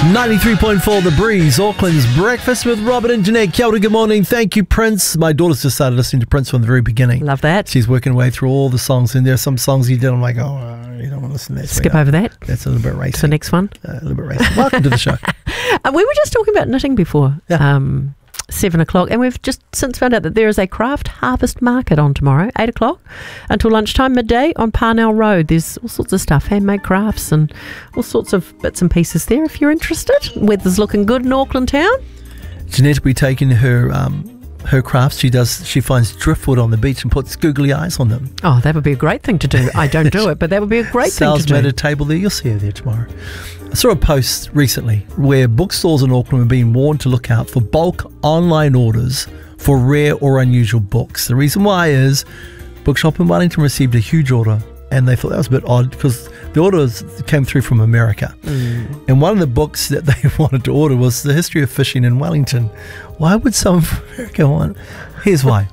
93.4 The Breeze, Auckland's Breakfast with Robert and Jeanette. Kia ora, good morning. Thank you, Prince. My daughter's just started listening to Prince from the very beginning. Love that. She's working her way through all the songs, and there are some songs you did. I'm like, oh, you don't want to listen to that. Skip over that. That's a little bit racing. It's the next one. A little bit racing. Welcome to the show. We were just talking about knitting before. Yeah. 7 o'clock, and we've just since found out that there is a craft harvest market on tomorrow, 8 o'clock until lunchtime, midday on Parnell Road. There's all sorts of stuff, handmade crafts and all sorts of bits and pieces there if you're interested. Weather's looking good in Auckland town. Jeanette will be taking her crafts. She finds driftwood on the beach and puts googly eyes on them. Oh, that would be a great thing to do. I don't do it, but that would be a great thing to do. Sales made a table there. You'll see her there tomorrow. I saw a post recently where bookstores in Auckland are being warned to look out for bulk online orders for rare or unusual books. The reason why is Bookshop in Wellington received a huge order, and they thought that was a bit odd because the orders came through from America. And one of the books that they wanted to order was The History of Fishing in Wellington. Why would someone from America want? Here's why.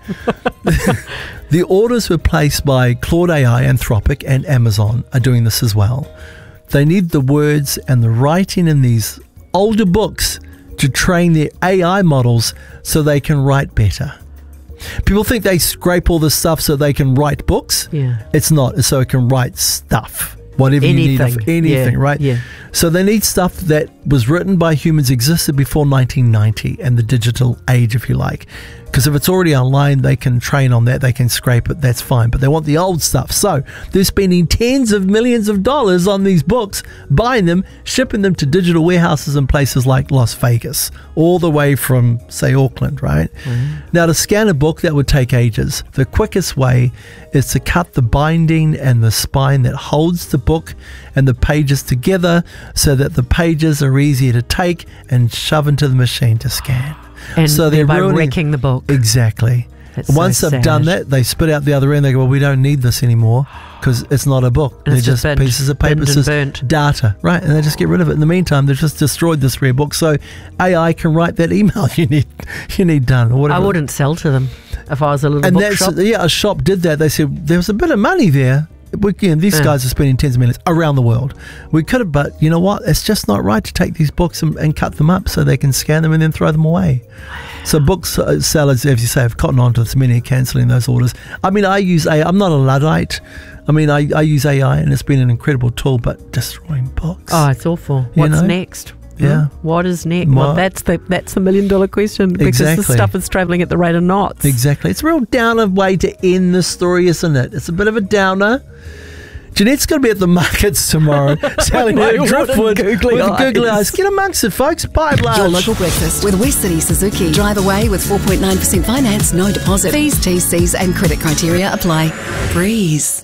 The orders were placed by Claude AI, Anthropic, and Amazon are doing this as well. They need the words and the writing in these older books to train their AI models so they can write better. People think they scrape all this stuff so they can write books. Yeah. It's not. It's so it can write stuff. Whatever Anything. you need of anything, Yeah. right? Yeah. So they need stuff that was written by humans, existed before 1990 and the digital age, if you like. Because if it's already online, they can train on that, they can scrape it, that's fine. But they want the old stuff. So they're spending tens of millions of dollars on these books, buying them, shipping them to digital warehouses in places like Las Vegas, all the way from, say, Auckland, right? Now, to scan a book, that would take ages. The quickest way is to cut the binding and the spine that holds the book and the pages together so that the pages are easier to take and shove into the machine to scan. And so they're thereby ruining, wrecking the book. Exactly. That's Once so they've sad. done that, they spit out the other end. They go, well, we don't need this anymore because it's not a book. And They're it's just just binned, pieces of paper, binned it's and just burnt. data, right? And they just get rid of it. In the meantime, they've just destroyed this rare book. So AI can write that email you need done or whatever. I wouldn't sell to them if I was a little And bookshop. a shop did that. They said there was a bit of money there. These guys are spending tens of millions around the world. We could have, but you know what? It's just not right to take these books and cut them up so they can scan them and then throw them away. So books sellers, as you say, have cotton on to this. Many are cancelling those orders. I mean, I use AI. I'm not a Luddite. I mean, I use AI and it's been an incredible tool, but destroying books. Oh, it's awful. What's know? next? Yeah. What is next? Well, that's the $1 million question because Exactly. this stuff is travelling at the rate of knots. Exactly. It's a real downer way to end the story, isn't it? It's a bit of a downer. Jeanette's going to be at the markets tomorrow selling her driftwood with googly eyes. Get amongst it, folks. Buy it large. Your local breakfast with West City Suzuki. Drive away with 4.9% finance, no deposit. Fees, TCs and credit criteria apply. Breeze.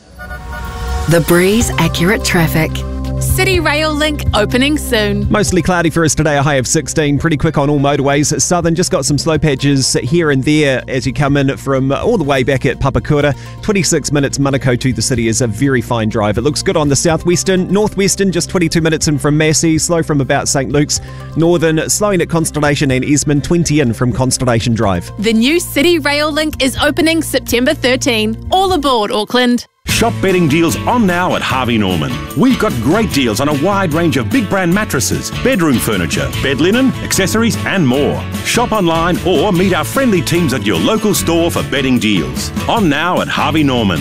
The Breeze Accurate Traffic. City Rail Link opening soon. Mostly cloudy for us today, a high of 16. Pretty quick on all motorways. Southern just got some slow patches here and there as you come in from all the way back at Papakura. 26 minutes Manukau to the city is a very fine drive. It looks good on the southwestern. Northwestern just 22 minutes in from Massey. Slow from about St. Luke's. Northern slowing at Constellation and Esmond. 20 in from Constellation Drive. The new City Rail Link is opening September 13. All aboard, Auckland. Shop bedding deals on now at Harvey Norman. We've got great deals on a wide range of big brand mattresses, bedroom furniture, bed linen, accessories and more. Shop online or meet our friendly teams at your local store for bedding deals. On now at Harvey Norman.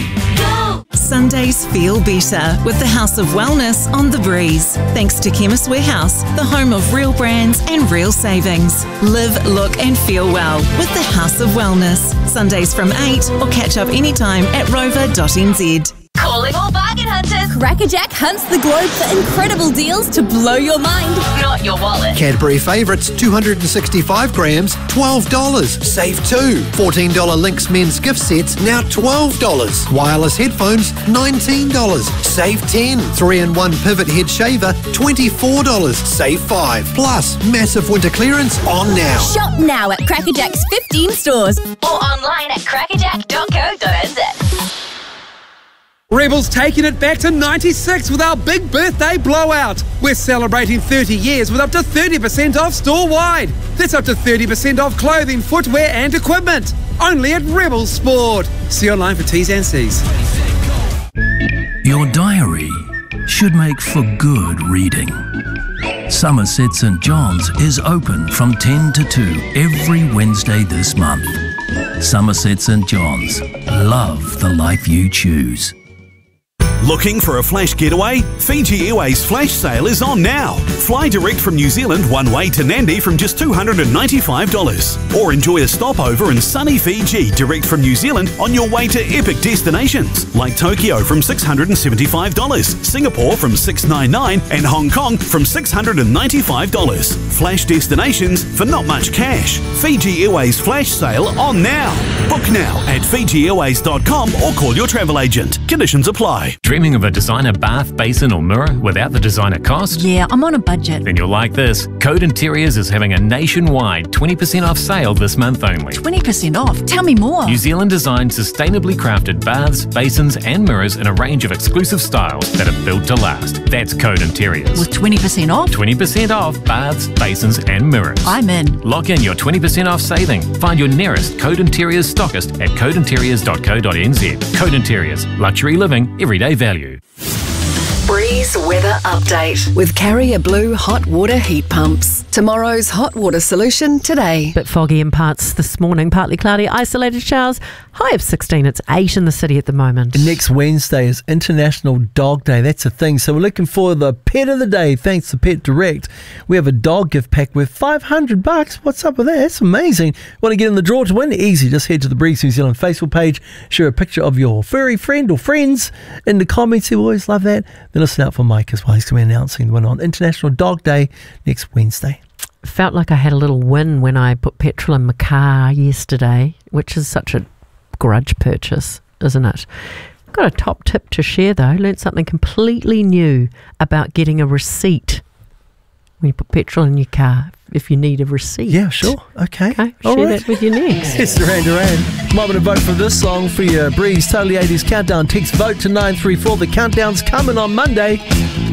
Sundays feel better with the House of Wellness on The Breeze. Thanks to Chemist Warehouse, the home of real brands and real savings. Live, look and feel well with the House of Wellness. Sundays from 8 or catch up anytime at rover.nz. Calling all bargain hunters. Crackerjack hunts the globe for incredible deals to blow your mind, not your wallet. Cadbury Favourites, 265 grams, $12. Save $2. $14 Lynx men's gift sets, now $12. Wireless headphones, $19. Save $10. 3-in-1 pivot head shaver, $24. Save $5. Plus, massive winter clearance on now. Shop now at Crackerjack's 15 stores or online at crackerjack.co.nz. Rebels taking it back to 96 with our big birthday blowout. We're celebrating 30 years with up to 30% off store-wide. That's up to 30% off clothing, footwear and equipment. Only at Rebels Sport. See online for T's and C's. Your diary should make for good reading. Somerset St John's is open from 10 to 2 every Wednesday this month. Somerset St John's. Love the life you choose. Looking for a flash getaway? Fiji Airways flash sale is on now. Fly direct from New Zealand one way to Nandi from just $295. Or enjoy a stopover in sunny Fiji direct from New Zealand on your way to epic destinations like Tokyo from $675, Singapore from $699 and Hong Kong from $695. Flash destinations for not much cash. Fiji Airways flash sale on now. Book now at fijiairways.com or call your travel agent. Conditions apply. Dreaming of a designer bath, basin or mirror without the designer cost? Yeah, I'm on a budget. Then you'll like this. Code Interiors is having a nationwide 20% off sale this month only. 20% off? Tell me more. New Zealand designed sustainably crafted baths, basins and mirrors in a range of exclusive styles that are built to last. That's Code Interiors. With 20% off? 20% off baths, basins and mirrors. I'm in. Lock in your 20% off saving. Find your nearest Code Interiors stockist at codeinteriors.co.nz. Code Interiors. Luxury living, everyday value. Breeze weather update with Carrier Blue hot water heat pumps. Tomorrow's hot water solution today. Bit foggy in parts this morning, partly cloudy, isolated showers. High of 16. It's 8 in the city at the moment. Next Wednesday is International Dog Day. That's a thing. So we're looking for the pet of the day. Thanks to Pet Direct. We have a dog gift pack with $500. What's up with that? That's amazing. Want to get in the draw to win? Easy. Just head to the Breeze New Zealand Facebook page. Share a picture of your furry friend or friends in the comments. We always love that. Then listen out for Mike as well. He's going to be announcing the winner on International Dog Day next Wednesday. Felt like I had a little win when I put petrol in my car yesterday, which is such a grudge purchase, isn't it? Got a top tip to share though. Learned something completely new about getting a receipt when you put petrol in your car, if you need a receipt. Yeah, sure. Okay. Share that with you next. It's Duran. Moment to vote for this song for your Breeze Totally 80s Countdown. Text vote to 934. The countdown's coming on Monday.